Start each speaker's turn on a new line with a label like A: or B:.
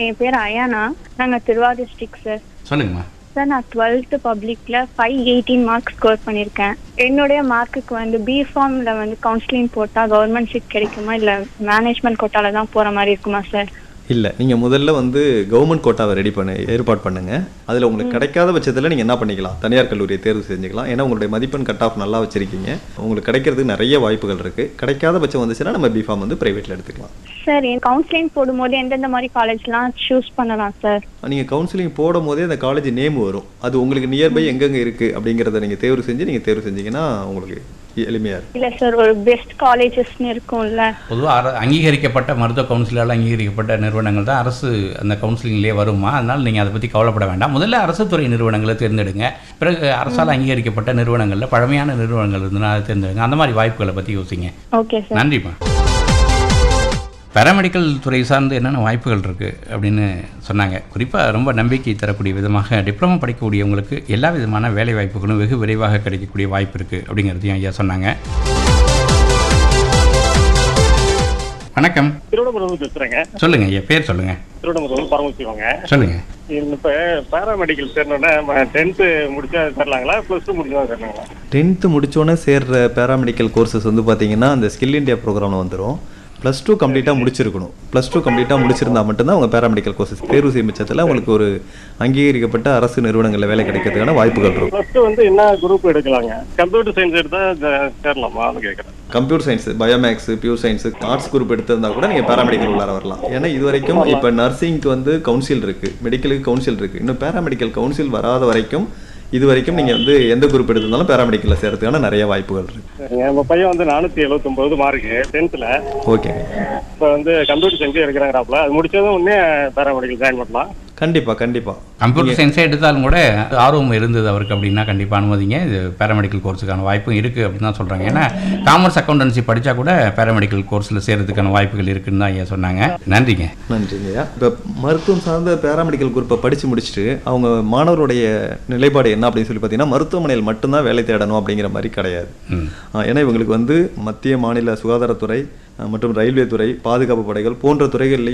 A: என் பேர் அயானா. நாங்கள் Thiruvarur district sir.
B: சொல்லுங்கம்மா.
A: சார் நான் 12th பப்ளிக்ல 518 மார்க்ஸ் ஸ்கோர் பண்ணியிருக்கேன். என்னுடைய மார்க்குக்கு வந்து பிஃபார்ம்ல வந்து கவுன்சிலிங் போட்டால் கவர்மெண்ட் சீட் கிடைக்குமா இல்லை மேனேஜ்மெண்ட் கோட்டால தான் போகிற மாதிரி இருக்குமா சார்?
C: இல்லை, நீங்கள் முதல்ல வந்து கவர்மெண்ட் கோட்டாவை ஏற்பாடு பண்ணுங்கள். அதில் உங்களுக்கு கிடைக்காத பட்சத்தில் நீங்கள் என்ன பண்ணிக்கலாம், தனியார் கல்லூரியை தேர்வு செஞ்சுக்கலாம். ஏன்னா உங்களுடைய மதிப்பெண் கட் ஆஃப் நல்லா வச்சுருக்கீங்க, உங்களுக்கு கிடைக்கிறதுக்கு நிறைய வாய்ப்புகள் இருக்குது. கிடைக்காத பட்சம் வந்துச்சுன்னா நம்ம பிஃபார்ம் வந்து ப்ரைவேட்டில் எடுத்துக்கலாம்.
A: சார் கவுன்சிலிங் போடும்போது எந்தெந்த மாதிரி காலேஜ்லாம் சூஸ் பண்ணலாம் சார்?
C: நீங்கள் கவுன்சிலிங் போடும் போதே அந்த காலேஜ் நேம் வரும். அது உங்களுக்கு நியர்பை எங்கெங்கே இருக்குது அப்படிங்கிறத நீங்கள் தேர்வு செஞ்சீங்கன்னா உங்களுக்கு எளிமையாக இருக்கும்.
A: இல்லை சார், ஒரு பெஸ்ட் காலேஜஸ்ன்னு இருக்கும்ல.
B: பொதுவாக அங்கீகரிக்கப்பட்ட மருத்துவ கவுன்சிலால் அங்கீகரிக்கப்பட்ட நிறுவனங்கள் தான் அரசு அந்த கவுன்சிலிங்லேயே வருமா. அதனால் நீங்கள் அதை பற்றி கவலைப்பட வேண்டாம். முதல்ல அரசு துறை நிறுவனங்களை தேர்ந்தெடுங்க. பிறகு அரசால் அங்கீகரிக்கப்பட்ட நிறுவனங்களில் பழமையான நிறுவனங்கள் இருந்துன்னா அதை தேர்ந்தெடுங்க. அந்த மாதிரி வாய்ப்புகளை பற்றி யோசிங்க.
A: Okay sir.
B: நன்றிம்மா. பேராமெடிக்கல் துறை சார்ந்து என்னென்ன வாய்ப்புகள் இருக்குது அப்படின்னு சொன்னாங்க. குறிப்பாக ரொம்ப நம்பிக்கை தரக்கூடிய விதமாக டிப்ளமோ படிக்கக்கூடியவங்களுக்கு எல்லா விதமான வேலை வாய்ப்புகளும் வெகு விரைவாக கிடைக்கக்கூடிய வாய்ப்பு இருக்குது அப்படிங்கிறதையும் ஐயா சொன்னாங்க. வணக்கம்.
D: திருவண்ணாமலை பேசுறேங்க.
B: சொல்லுங்க ஐயா, பேர் சொல்லுங்க.
D: திருவண்ணாமலை பரமசிவங்க.
B: சொல்லுங்க.
D: இப்போ பேராமெடிக்கல் சேர்ந்தோன்னே 10th முடிச்சா சேரலாங்களா, +2 முடிச்சா சேரலாங்களா?
C: 10th முடிச்சோன்னே சேர்ற பேராமெடிக்கல் கோர்சஸ் வந்து பார்த்தீங்கன்னா அந்த ஸ்கில் இந்தியா ப்ரோக்ராமில் வந்துடும். +2 கம்ப்ளீட்டாக முடிச்சிருக்கணும். +2 கம்ப்ளீட்டாக முடிச்சிருந்தா மட்டும்தான் அவங்க பேராமெடிக்கல் கோர்சஸ் தேர்வு செய்யும் பட்சத்தில் உங்களுக்கு ஒரு அங்கீகரிக்கப்பட்ட அரசு நிறுவனங்களில் வேலை கிடைக்கிறதுக்கான வாய்ப்புகள் இருக்கும்.
D: +2 வந்து என்ன குரூப் எடுக்கலாங்க? கம்ப்யூட்டர் சயின்ஸ் எடுத்தால் சேரலாமா கேட்குறேன்.
C: Computer science, bio maths, pure science, arts group எடுத்திருந்தா கூட நீங்கள் பேராமெடிக்கல் உள்ளார வரலாம். ஏன்னா இது வரைக்கும் இப்போ நர்சிங்க்கு வந்து கவுன்சில் இருக்குது, மெடிக்கலுக்கு கவுன்சில் இருக்குது. இன்னும் பேராமெடிக்கல் கவுன்சில் வராத வரைக்கும் இது வரைக்கும் நீங்கள் வந்து எந்த குரூப் எடுத்திருந்தாலும் பேராமெடிக்கலில் சேர்றதுக்கான நிறைய வாய்ப்புகள் இருக்குது.
D: எங்கள் பையன் வந்து 479 மார்க்கு 10th.
C: ஓகே.
D: இப்போ வந்து கம்ப்யூட்டர் சயின்ஸ் எடுக்கிறாங்களாப்ல. அது முடிச்சதும் உடனே பேராமெடிக்கல் ஜாயின் பண்ணலாம்.
C: கண்டிப்பாக
B: கம்ப்யூட்டர் சயின்ஸே எடுத்தாலும் கூட ஆர்வம் இருந்தது அவருக்கு அப்படின்னா கண்டிப்பாக அனுமதிங்க. இது பேராமெடிக்கல் கோர்ஸுக்கான வாய்ப்பும் இருக்குது அப்படின்னு தான் சொல்கிறாங்க. ஏன்னா காமர்ஸ் அக்கௌண்டன்சி படித்தா கூட பேராமெடிக்கல் கோர்ஸில் சேர்றதுக்கான வாய்ப்புகள் இருக்குன்னு தான் ஐயா சொன்னாங்க. நன்றிங்க.
C: நன்றிங்கய்யா. இப்போ மருத்துவம் சார்ந்த பேராமெடிக்கல் குரூப்பை படித்து முடிச்சுட்டு அவங்க மாணவருடைய நிலைப்பாடு என்ன அப்படின்னு சொல்லி பார்த்தீங்கன்னா மருத்துவமனையில் மட்டும்தான் வேலை தேடணும் அப்படிங்கிற மாதிரி கிடையாது. ஏன்னா இவங்களுக்கு வந்து மத்திய மாநில சுகாதாரத்துறை மற்றும் ரயில்வே துறை, பாதுகாப்பு படைகள் போன்ற துறைகள்லையும்